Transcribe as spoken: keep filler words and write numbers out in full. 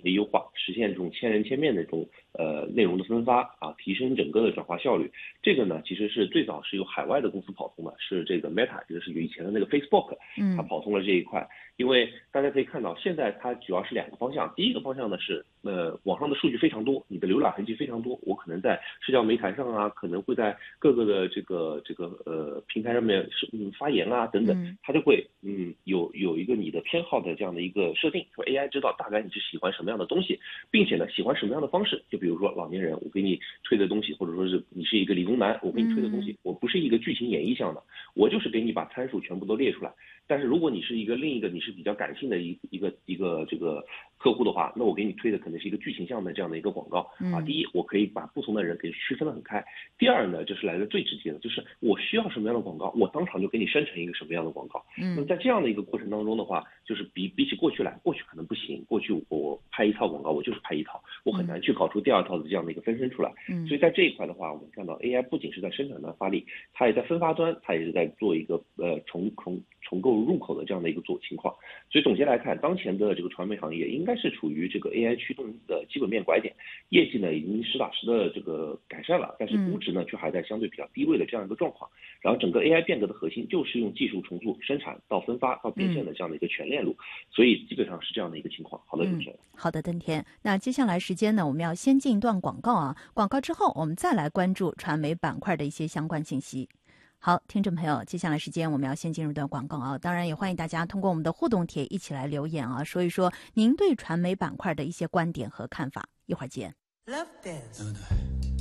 些优化，实现这种千人千面的这种呃内容的分发啊，提升整个的转化效率。这个呢，其实是最早是由海外的公司跑通的，是这个 Meta， 也就是以前的那个 Facebook， 它跑通了这一块。因为大家可以看到，现在它主要是两个方向。第一个方向呢是，呃，网上的数据非常多，你的浏览痕迹非常多，我可能在社交媒体上啊，可能会在各个的这个这个呃平台上面是嗯发言啊等等，它就会嗯有有一个你的偏好的这样的一个设定，说 A I 知道大概你是喜欢什么样的东西，并且呢喜欢什么样的方式。就比如说老年人，我给你推的东西，或者说是你是一个理工男，我给你推的东西，我不是一个剧情演绎向的，我就是给你把参数全部都列出来。但是如果你是一个另一个你是比较感性的一一个一个这个客户的话，那我给你推的可能是一个剧情向的这样的一个广告啊。第一，我可以把不同的人给区分得很开；第二呢，就是来的最直接的，就是我需要什么样的广告，我当场就给你生成一个什么样的广告。那么在这样的一个过程当中的话，就是比比起过去来，过去可能不行，过去我拍一套广告，我就是拍一套，我很难去搞出第二套的这样的一个分身出来。所以在这一块的话，我们看到 A I 不仅是在生产端发力，它也在分发端，它也是在做一个呃重重重构入口的这样的一个做情况。所以总结来看，当前的这个传媒行业应该是处于这个 A I 驱动的基本面拐点，业绩呢已经实打实的这个改善了，但是估值呢却还在相对比较低位的这样一个状况。然后整个 A I 变革的核心就是用技术重塑生产到分发到变现的这样的一个全链路，所以基本上是这样的一个情况。好的，主持人。 嗯，好的，登天。那接下来时间呢，我们要先进一段广告啊，广告之后我们再来关注传媒板块的一些相关信息。好，听众朋友，接下来时间我们要先进入一段广告啊，当然也欢迎大家通过我们的互动帖一起来留言啊，说一说您对传媒板块的一些观点和看法。一会儿见。Love dance.